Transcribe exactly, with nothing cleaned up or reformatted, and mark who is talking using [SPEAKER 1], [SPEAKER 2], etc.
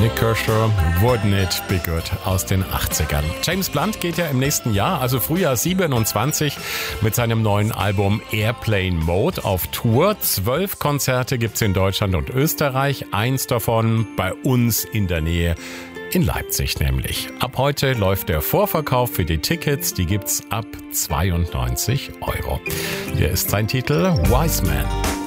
[SPEAKER 1] Johnny Kershaw, Wouldn't It Be Good aus den achtzigern. James Blunt geht ja im nächsten Jahr, also Frühjahr siebenundzwanzig, mit seinem neuen Album Airplane Mode auf Tour. Zwölf Konzerte gibt's in Deutschland und Österreich, eins davon bei uns in der Nähe. In Leipzig nämlich. Ab heute läuft der Vorverkauf für die Tickets. Die gibt's ab zweiundneunzig Euro. Hier ist sein Titel Wise Man.